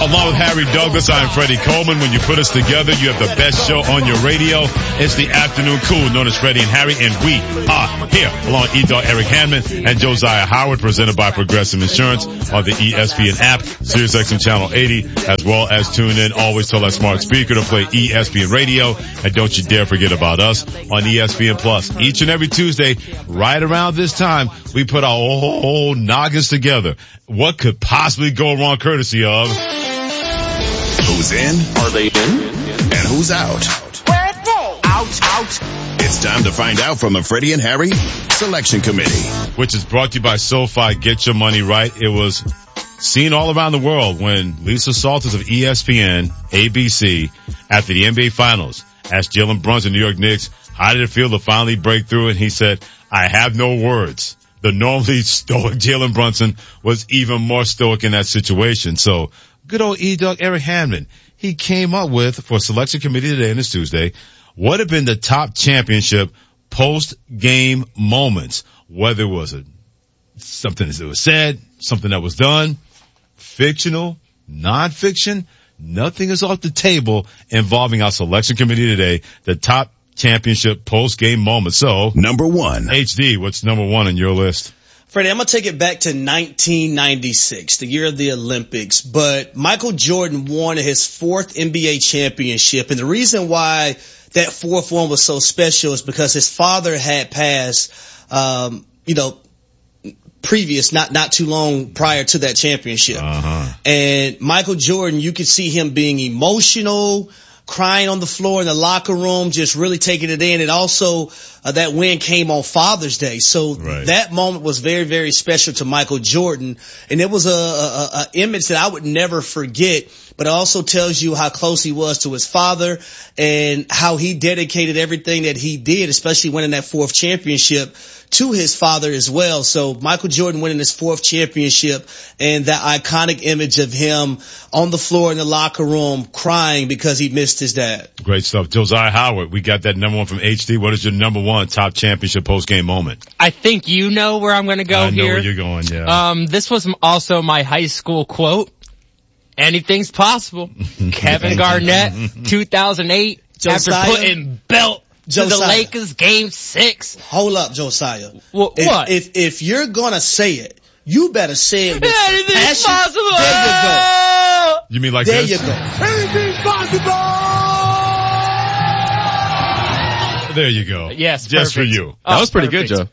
Along with Harry Douglas, I'm Freddie Coleman. When you put us together, you have the best show on your radio. It's the Afternoon Cool, known as Freddie and Harry, and we are here along with E-Dog Eric Hanman and Josiah Howard, presented by Progressive Insurance on the ESPN app, SiriusXM Channel 80, as well as tune in always to that smart speaker to play ESPN Radio. And don't you dare forget about us on ESPN Plus. Each and every Tuesday, right around this time, we put our whole noggins together. What could possibly go wrong, courtesy of who's in? Are they in? And who's out? Where are they? Out. It's time to find out from the Freddie and Harry Selection Committee. Which is brought to you by SoFi. Get your money right. It was seen all around the world when Lisa Salters of ESPN, ABC, after the NBA Finals, asked Jalen Brunson, New York Knicks, how did it feel to finally break through? And he said, I have no words. The normally stoic Jalen Brunson was even more stoic in that situation. So good old E-Dog Eric Hanman, he came up with, for Selection Committee today and it's Tuesday, what have been the top championship post-game moments, whether it was something that was said, something that was done, fictional, non-fiction, nothing is off the table involving our Selection Committee today, the top championship post-game moments. So, number one. HD, what's number one on your list? Freddie, I'm going to take it back to 1996, the year of the Olympics, but Michael Jordan won his fourth NBA championship, and the reason why that fourth one was so special is because his father had passed, previous, not too long prior to that championship. And Michael Jordan, you could see him being emotional, crying on the floor in the locker room, just really taking it in. And also, that win came on Father's Day. So that moment was very, very special to Michael Jordan. And it was a image that I would never forget, but it also tells you how close he was to his father and how he dedicated everything that he did, especially winning that fourth championship, to his father as well. So Michael Jordan winning his fourth championship and that iconic image of him on the floor in the locker room crying because he missed his dad. Great stuff. Josiah Howard, we got that number one from HD. What is your number one top championship post-game moment? I think you know where I'm going to go here. I know where you're going, yeah. This was also my high school quote. Anything's possible. Kevin Garnett, 2008, Josiah, after putting belt to the Lakers game 6. Hold up, Josiah. What? If you're gonna say it, you better say it with Anything's passion. possible. There you go. You mean like there this? There you go. Anything's possible. There you go. Yes, just perfect. for you. That was pretty good, Joe.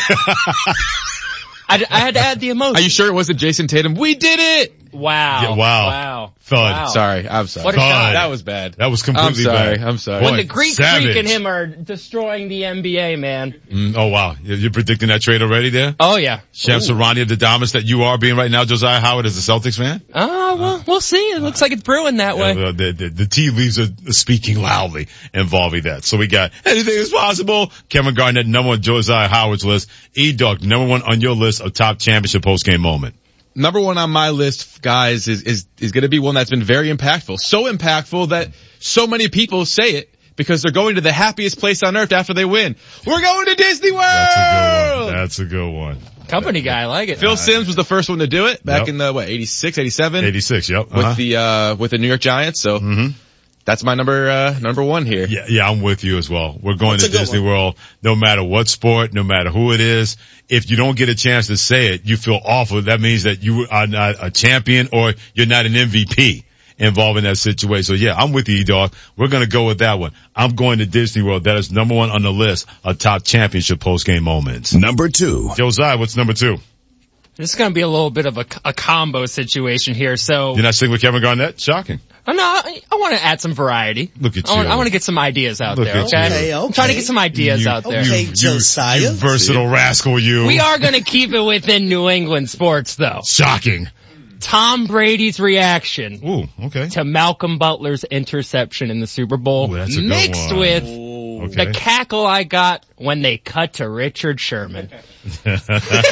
I had to add the emotion. Are you sure it wasn't Jason Tatum? We did it! Wow. Yeah, wow. Thud. Wow. Sorry, I'm sorry. What a shot. That was bad. That was completely bad. I'm sorry. When the Greek Savage. Freak and him are destroying the NBA, man. Oh, wow. You're predicting that trade already there? Oh, yeah. Chef Sarani, the dominance that you are being right now, Josiah Howard, as a Celtics fan? Well, we'll see. It looks like it's brewing that way. The tea leaves are speaking loudly involving that. So we got anything is possible. Kevin Garnett, number one, Josiah Howard's list. E-Dog, number one on your list of top championship post-game moment. Number one on my list, guys, is going to be one that's been very impactful. So impactful that so many people say it because they're going to the happiest place on earth after they win. We're going to Disney World! That's a good one. Company guy, I like it. Phil Simms was the first one to do it back in the, 86, 87? 86, yep. With the New York Giants. So that's my number one here. Yeah, I'm with you as well. We're going to Disney World no matter what sport, no matter who it is. If you don't get a chance to say it, you feel awful. That means that you are not a champion or you're not an MVP involved in that situation. So yeah, I'm with you, dog. We're going to go with that one. I'm going to Disney World. That is number one on the list of top championship post-game moments. Number two. Josiah, what's number two? This is going to be a little bit of a combo situation here. So you're not sticking with Kevin Garnett? Shocking. No, I want to add some variety. Look at you. I want to get some ideas out there, okay? Okay. I'm trying to get some ideas out there. Okay, Josiah. You versatile rascal, you. We are going to keep it within New England sports, though. Shocking. Tom Brady's reaction to Malcolm Butler's interception in the Super Bowl, mixed with the cackle I got when they cut to Richard Sherman. One of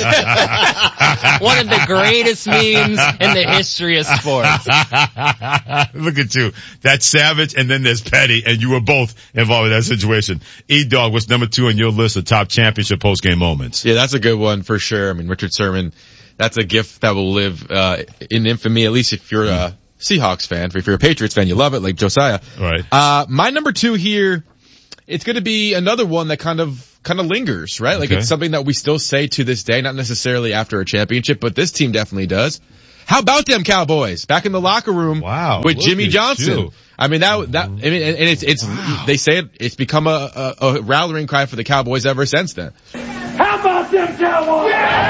the greatest memes in the history of sports. Look at you. That's savage and then there's petty, and you were both involved in that situation. E-Dog, what's number two on your list of top championship post-game moments? Yeah, that's a good one for sure. I mean, Richard Sherman, that's a gift that will live in infamy, at least if you're Seahawks fan. If you're a Patriots fan, you love it, like Josiah. Right. My number 2 here, it's going to be another one that kind of lingers, right? Like it's something that we still say to this day, not necessarily after a championship, but this team definitely does. How about them Cowboys back in the locker room with Jimmy Johnson? I mean, they say it's become a rallying cry for the Cowboys ever since then. How about them Cowboys?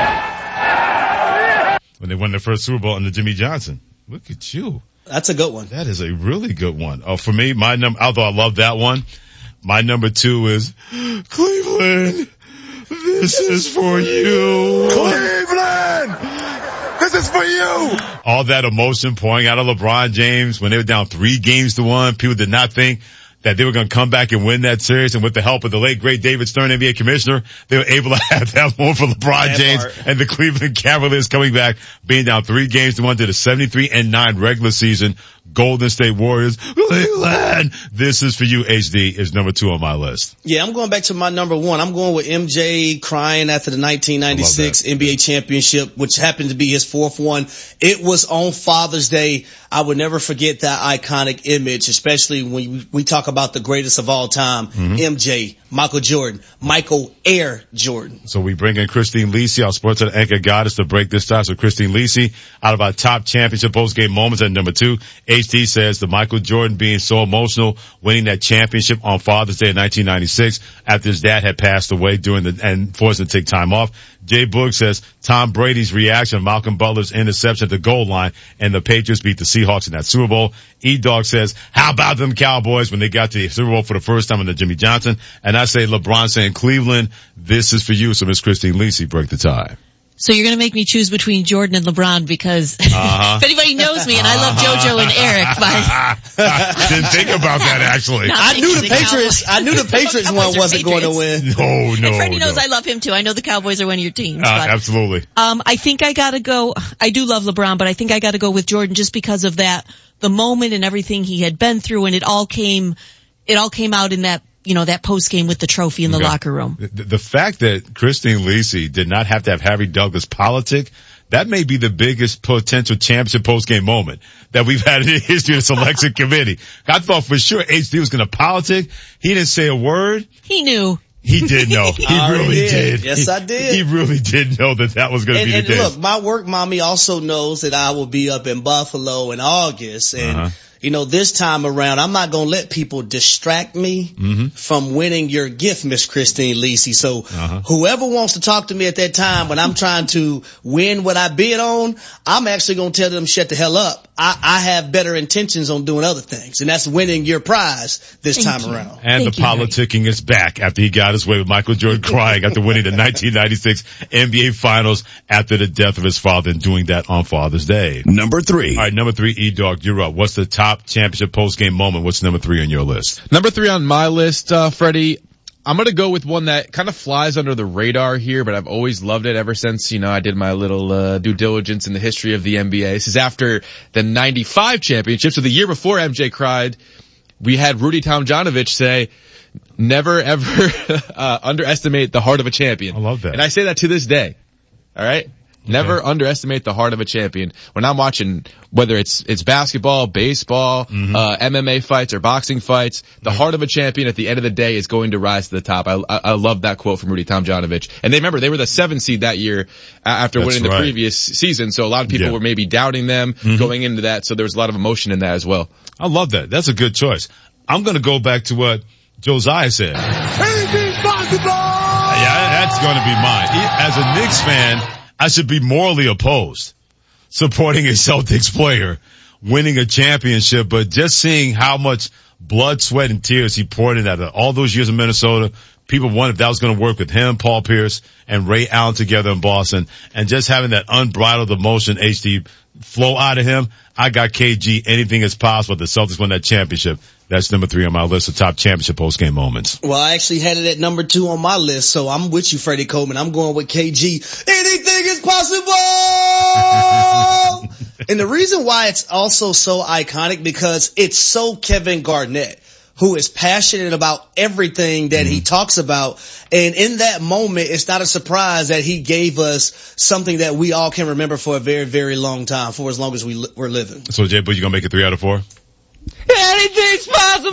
Yeah! When they won their first Super Bowl under Jimmy Johnson. Look at you. That's a good one. That is a really good one. For me, although I love that one, my number 2 is Cleveland. This is for you. Cleveland! This is for you! All that emotion pouring out of LeBron James when they were down 3-1. People did not think that they were going to come back and win that series. And with the help of the late, great David Stern, NBA commissioner, they were able to have that one for LeBron James and the Cleveland Cavaliers coming back, being down 3-1 to the 73-9 regular season. Golden State Warriors. Cleveland. This is for you, HD, is number 2 on my list. Yeah, I'm going back to my number 1. I'm going with MJ crying after the 1996 NBA championship, which happened to be his 4th one. It was on Father's Day. I would never forget that iconic image, especially when we talk about the greatest of all time, MJ, Michael Jordan, Michael Air Jordan. So we bring in Christine Lisi, our sports anchor goddess, to break this down. So Christine Lisi, out of our top championship post-game moments at number 2, HD says the Michael Jordan being so emotional, winning that championship on Father's Day in 1996 after his dad had passed away and forced him to take time off. Jay Boog says Tom Brady's reaction to Malcolm Butler's interception at the goal line and the Patriots beat the Seahawks in that Super Bowl. E-Dog says, how about them Cowboys when they got to the Super Bowl for the first time under Jimmy Johnson? And I say LeBron saying Cleveland, this is for you. So Miss Christine Lisi, break the tie. So you're going to make me choose between Jordan and LeBron because if anybody knows me and I love JoJo and Eric, but didn't think about that actually. I knew the Patriots one wasn't going to win. No. And Freddie knows I love him too. I know the Cowboys are one of your teams. But, absolutely. I think I got to go. I do love LeBron, but I think I got to go with Jordan just because of the moment and everything he had been through, and it all came out in that. That post game with the trophy in the locker room. The fact that Christine Lisi did not have to have Harry Douglas politic, that may be the biggest potential championship post game moment that we've had in the history of the selection committee. I thought for sure HD was going to politic. He didn't say a word. He knew. He did know. He really did. Yes, I did. He really did know that was going to be the case. And look, my work mommy also knows that I will be up in Buffalo in August, and this time around, I'm not going to let people distract me from winning your gift, Miss Christine Lisi. So whoever wants to talk to me at that time when I'm trying to win what I bid on, I'm actually going to tell them shut the hell up. I have better intentions on doing other things, and that's winning your prize this time around. And the politicking is back after he got his way with Michael Jordan crying after winning the 1996 NBA Finals after the death of his father and doing that on Father's Day. Number 3. All right, number 3, E-Dog, you're up. What's the top championship post-game moment? What's number 3 on your list? Number 3 on my list, Freddie, I'm going to go with one that kind of flies under the radar here, but I've always loved it ever since, I did my little due diligence in the history of the NBA. This is after the 95 championship. So the year before MJ cried, we had Rudy Tomjanovich say, never ever underestimate the heart of a champion. I love that. And I say that to this day. All right? Never underestimate the heart of a champion. When I'm watching, whether it's basketball, baseball, MMA fights or boxing fights, the heart of a champion at the end of the day is going to rise to the top. I love that quote from Rudy Tomjanovich. And they were the 7th seed that year after winning the previous season. So a lot of people were maybe doubting them going into that. So there was a lot of emotion in that as well. I love that. That's a good choice. I'm going to go back to what Josiah said. Anything's possible! Yeah, that's going to be mine. As a Knicks fan, I should be morally opposed supporting a Celtics player winning a championship, but just seeing how much blood, sweat, and tears he poured in after all those years in Minnesota, people wondered if that was going to work with him, Paul Pierce, and Ray Allen together in Boston, and just having that unbridled emotion, HD, flow out of him. I got KG. Anything is possible. The Celtics won that championship. That's number 3 on my list of top championship post-game moments. Well, I actually had it at number 2 on my list, so I'm with you, Freddie Coleman. I'm going with KG. Anything is possible! And the reason why it's also so iconic, because it's so Kevin Garnett. who is passionate about everything that he talks about. And in that moment, it's not a surprise that he gave us something that we all can remember for a very, very long time, for as long as we're living. So, Jay, but you going to make it 3 out of 4? Anything's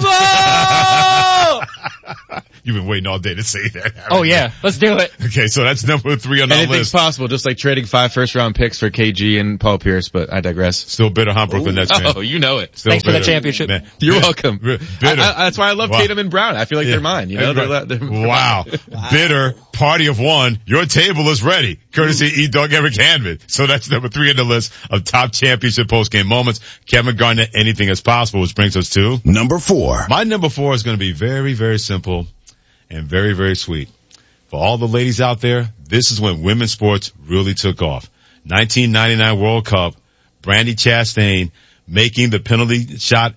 possible! You've been waiting all day to say that. Oh yeah, let's do it. Okay, so that's number 3 on our Anything's list. possible, just like trading 5 first-round picks for KG and Paul Pierce, but I digress. Still bitter, huh, Brooklyn Nets fan? Oh, you know it. Still Thanks bitter. for the championship. Man. You're welcome. Bitter. That's why I love Tatum and Brown. I feel like they're mine. You know, they're Wow. Bitter party of one. Your table is ready. Courtesy E-Dog Eric Hanman. So that's number 3 on the list of top championship post-game moments. Kevin Garnett, anything is possible, which brings us to number 4. My number 4 is going to be very, very simple and very, very sweet. For all the ladies out there, this is when women's sports really took off. 1999 World Cup, Brandi Chastain making that penalty shot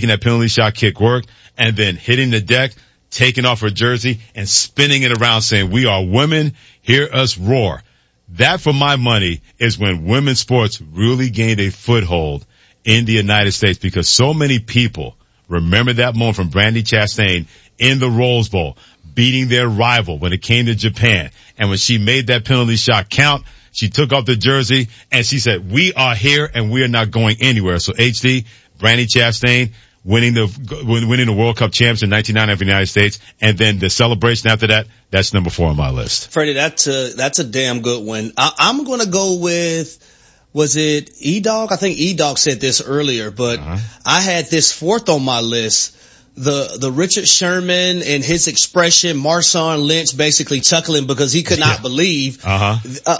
kick work, and then hitting the deck, taking off her jersey, and spinning it around saying, "We are women, hear us roar." That, for my money, is when women's sports really gained a foothold in the United States, because so many people remember that moment from Brandi Chastain in the Rose Bowl, beating their rival when it came to Japan. And when she made that penalty shot count, she took off the jersey and she said, "We are here and we are not going anywhere." So HD, Brandi Chastain winning the World Cup champs in 1999 for the United States, and then the celebration after that, that's number 4 on my list. Freddie, that's a damn good one. I'm gonna go with, was it E-Dog? I think E-Dog said this earlier, but I had this 4th on my list. The Richard Sherman and his expression, Marshawn Lynch basically chuckling because he could not believe a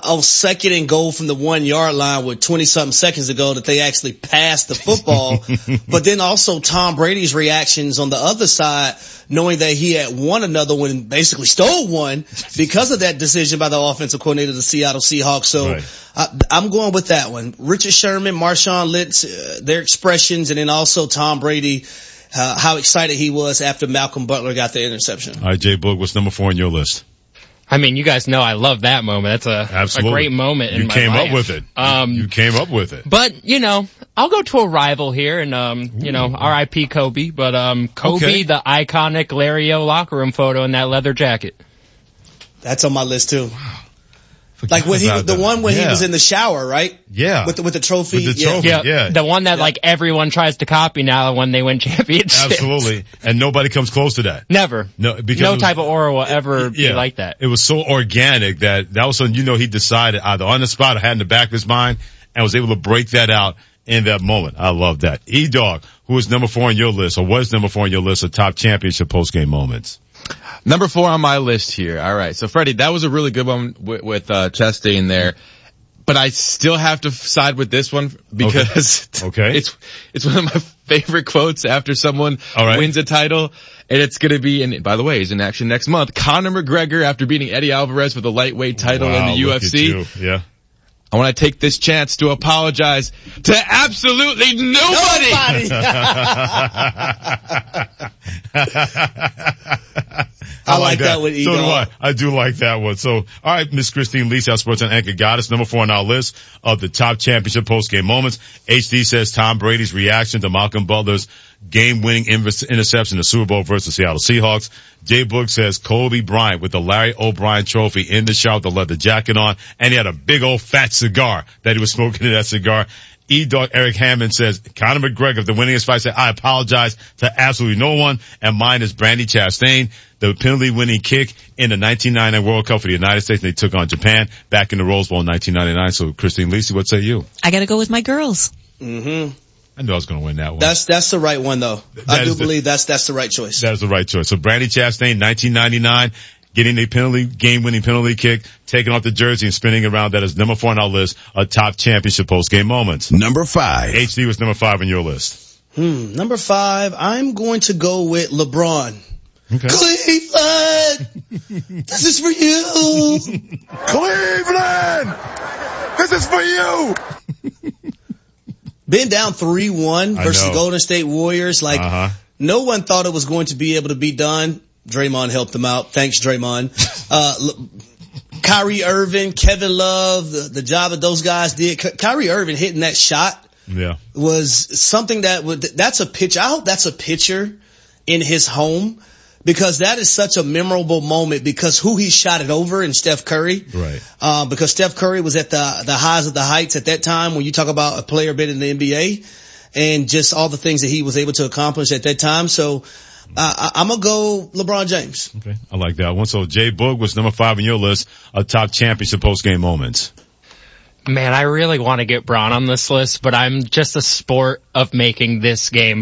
2nd and goal from the 1 yard line with 20 something seconds ago that they actually passed the football. But then also Tom Brady's reactions on the other side, knowing that he had won another one and basically stole one because of that decision by the offensive coordinator of the Seattle Seahawks. So I'm going with that one. Richard Sherman, Marshawn Lynch, their expressions, and then also Tom Brady, how excited he was after Malcolm Butler got the interception. All right, Jay Boog, what's number 4 on your list? I mean, you guys know I love that moment. That's a great moment in my life. You came up with it. You came up with it. But, you know, I'll go to a rival here and, you know, R.I.P. Kobe, but, Kobe, the iconic Larry O locker room photo in that leather jacket. That's on my list too. Like when he was the one when he was in the shower, right? Yeah. With the trophy. With the trophy, yeah. The one that like everyone tries to copy now when they win championships. Absolutely. And nobody comes close to that. Never. No, because no type of aura will ever be like that. It was so organic that was something, he decided either on the spot or had in the back of his mind and was able to break that out in that moment. I love that. E-Dog, who is number 4 on your list, or was number 4 on your list of top championship post-game moments? Number 4 on my list here. All right. So Freddie, that was a really good one with Chastain there. But I still have to side with this one because it's one of my favorite quotes after someone wins a title. And it's going to be, and by the way, he's in action next month, Conor McGregor after beating Eddie Alvarez with a lightweight title in the UFC. Yeah. I want to take this chance to apologize to absolutely nobody. I like that one, So do I. I do like that one. So, all right, Miss Christine Lee, our sports anchor goddess, number 4 on our list of the top championship post-game moments. HD says Tom Brady's reaction to Malcolm Butler's game-winning interception in the Super Bowl versus the Seattle Seahawks. Jay Boog says Kobe Bryant with the Larry O'Brien trophy in the shower with the leather jacket on, and he had a big old fat cigar that he was smoking in that cigar. E-Dog Eric Hammond says Conor McGregor, the winningest fight, said, "I apologize to absolutely no one." And mine is Brandi Chastain, the penalty winning kick in the 1999 World Cup for the United States. And they took on Japan back in the Rose Bowl in 1999. So Christine Lisi, what say you? I gotta go with my girls. Mm-hmm. I knew I was going to win that one. That's the right one though. I do believe that's the right choice. That is the right choice. So Brandi Chastain, 1999. Getting a game-winning penalty kick, taking off the jersey and spinning around. That is number 4 on our list of top championship post-game moments. Number 5. HD was number 5 on your list. Number 5, I'm going to go with LeBron. Okay. Cleveland! This is for you! Cleveland! This is for you! Been down 3-1 versus the Golden State Warriors. No one thought it was going to be able to be done. Draymond helped them out. Thanks, Draymond. Kyrie Irving, Kevin Love, the job that those guys did. Kyrie Irving hitting that shot was something that's a pitch. I hope that's a pitcher in his home, because that is such a memorable moment, because who he shot it over in Steph Curry. Right. Because Steph Curry was at the highs of the heights at that time when you talk about a player been in the NBA and just all the things that he was able to accomplish at that time. So, I'm gonna go LeBron James. Okay. I like that one. So Jay Boog was number 5 on your list of top championship post-game moments. Man, I really want to get Bron on this list, but I'm just a sport of making this game